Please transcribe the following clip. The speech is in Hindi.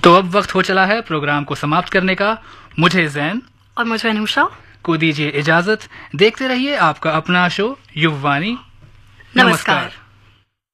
तो अब वक्त हो चला है प्रोग्राम को समाप्त करने का। मुझे जैन और मुझे अनुषा को दीजिए इजाजत। देखते रहिए आपका अपना शो युववाणी। नमस्कार।